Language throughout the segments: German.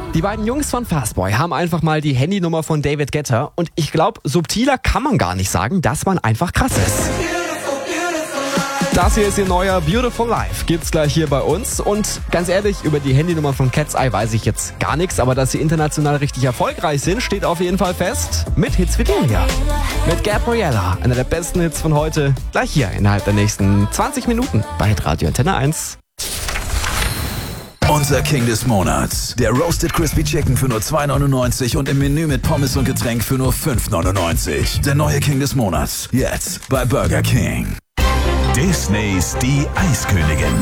Die beiden Jungs von Fastboy haben einfach mal die Handynummer von David Guetta und ich glaube, subtiler kann man gar nicht sagen, dass man einfach krass ist. Das hier ist ihr neuer Beautiful Life, gibt's gleich hier bei uns und ganz ehrlich, über die Handynummer von Cat's Eye weiß ich jetzt gar nichts, aber dass sie international richtig erfolgreich sind, steht auf jeden Fall fest mit Hits wie dem hier. Mit Gabriella, einer der besten Hits von heute, gleich hier innerhalb der nächsten 20 Minuten bei Hitradio Antenne 1. Unser King des Monats. Der Roasted Crispy Chicken für nur 2,99 und im Menü mit Pommes und Getränk für nur 5,99. Der neue King des Monats. Jetzt bei Burger King. Disneys Die Eiskönigin.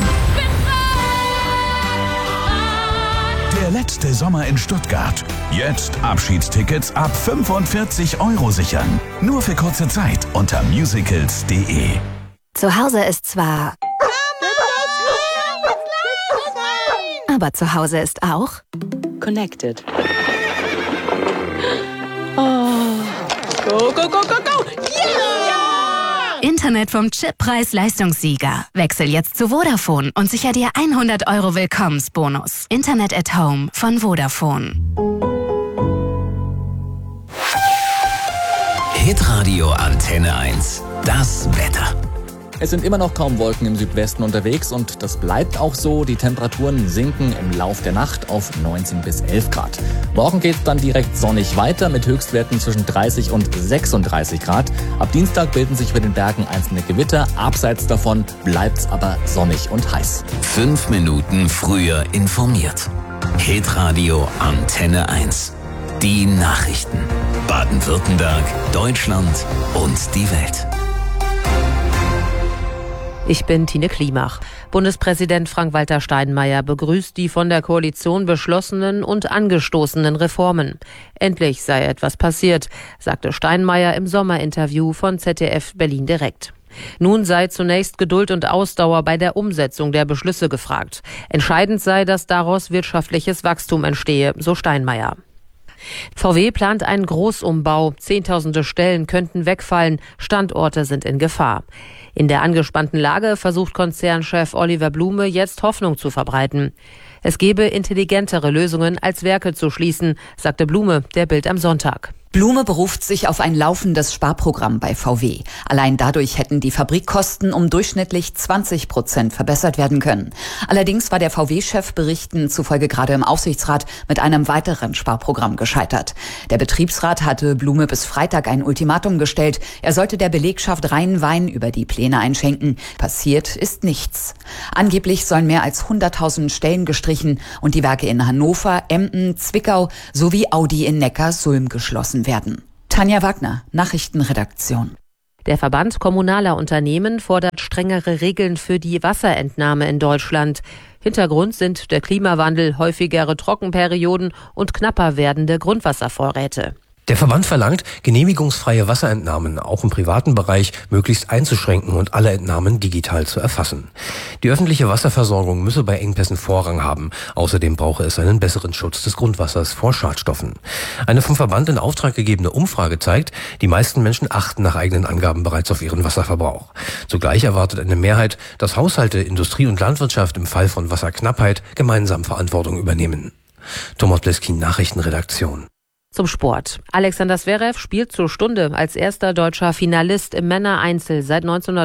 Der letzte Sommer in Stuttgart. Jetzt Abschiedstickets ab 45 € sichern. Nur für kurze Zeit unter musicals.de. Zu Hause ist zwar... Aber zu Hause ist auch... Connected. Oh. Go, go, go, go, go! Yeah! Internet vom Chippreis-Leistungssieger. Wechsel jetzt zu Vodafone und sicher dir 100 € Willkommensbonus. Internet at Home von Vodafone. Hitradio Antenne 1. Das Wetter. Es sind immer noch kaum Wolken im Südwesten unterwegs und das bleibt auch so. Die Temperaturen sinken im Lauf der Nacht auf 19 bis 11 Grad. Morgen geht es dann direkt sonnig weiter mit Höchstwerten zwischen 30 und 36 Grad. Ab Dienstag bilden sich über den Bergen einzelne Gewitter. Abseits davon bleibt's aber sonnig und heiß. 5 Minuten früher informiert. Hitradio Antenne 1. Die Nachrichten. Baden-Württemberg, Deutschland und die Welt. Ich bin Tine Klimach. Bundespräsident Frank-Walter Steinmeier begrüßt die von der Koalition beschlossenen und angestoßenen Reformen. Endlich sei etwas passiert, sagte Steinmeier im Sommerinterview von ZDF Berlin direkt. Nun sei zunächst Geduld und Ausdauer bei der Umsetzung der Beschlüsse gefragt. Entscheidend sei, dass daraus wirtschaftliches Wachstum entstehe, so Steinmeier. VW plant einen Großumbau. Zehntausende Stellen könnten wegfallen. Standorte sind in Gefahr. In der angespannten Lage versucht Konzernchef Oliver Blume jetzt Hoffnung zu verbreiten. Es gebe intelligentere Lösungen, als Werke zu schließen, sagte Blume der Bild am Sonntag. Blume beruft sich auf ein laufendes Sparprogramm bei VW. Allein dadurch hätten die Fabrikkosten um durchschnittlich 20% verbessert werden können. Allerdings war der VW-Chef Berichten zufolge gerade im Aufsichtsrat mit einem weiteren Sparprogramm gescheitert. Der Betriebsrat hatte Blume bis Freitag ein Ultimatum gestellt. Er sollte der Belegschaft reinen Wein über die Pläne einschenken. Passiert ist nichts. Angeblich sollen mehr als 100.000 Stellen gestrichen und die Werke in Hannover, Emden, Zwickau sowie Audi in Neckarsulm geschlossen werden. Tanja Wagner, Nachrichtenredaktion. Der Verband kommunaler Unternehmen fordert strengere Regeln für die Wasserentnahme in Deutschland. Hintergrund sind der Klimawandel, häufigere Trockenperioden und knapper werdende Grundwasservorräte. Der Verband verlangt, genehmigungsfreie Wasserentnahmen auch im privaten Bereich möglichst einzuschränken und alle Entnahmen digital zu erfassen. Die öffentliche Wasserversorgung müsse bei Engpässen Vorrang haben. Außerdem brauche es einen besseren Schutz des Grundwassers vor Schadstoffen. Eine vom Verband in Auftrag gegebene Umfrage zeigt, die meisten Menschen achten nach eigenen Angaben bereits auf ihren Wasserverbrauch. Zugleich erwartet eine Mehrheit, dass Haushalte, Industrie und Landwirtschaft im Fall von Wasserknappheit gemeinsam Verantwortung übernehmen. Thomas Bleskin, Nachrichtenredaktion. Zum Sport. Alexander Zverev spielt zur Stunde als erster deutscher Finalist im Männereinzel seit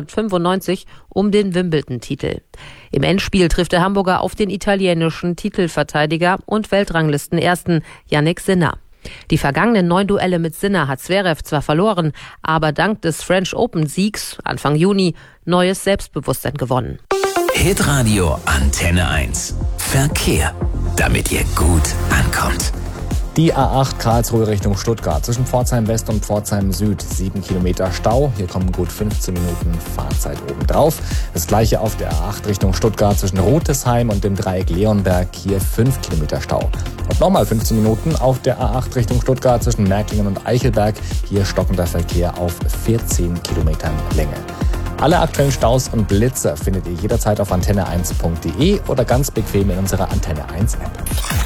1995 um den Wimbledon-Titel. Im Endspiel trifft der Hamburger auf den italienischen Titelverteidiger und Weltranglistenersten Jannik Sinner. Die vergangenen 9 Duelle mit Sinner hat Zverev zwar verloren, aber dank des French Open-Siegs Anfang Juni neues Selbstbewusstsein gewonnen. Hitradio Antenne 1. Verkehr, damit ihr gut ankommt. Die A8 Karlsruhe Richtung Stuttgart. Zwischen Pforzheim West und Pforzheim Süd 7 Kilometer Stau. Hier kommen gut 15 Minuten Fahrzeit obendrauf. Das gleiche auf der A8 Richtung Stuttgart zwischen Rotesheim und dem Dreieck Leonberg. Hier 5 Kilometer Stau. Und nochmal 15 Minuten auf der A8 Richtung Stuttgart zwischen Märklingen und Eichelberg. Hier stockender Verkehr auf 14 Kilometern Länge. Alle aktuellen Staus und Blitze findet ihr jederzeit auf antenne1.de oder ganz bequem in unserer Antenne 1 App.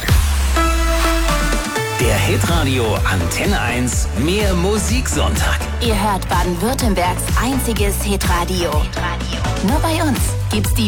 Der Hitradio Antenne 1 Mehr Musiksonntag. Ihr hört Baden-Württembergs einziges Hitradio. Nur bei uns gibt's die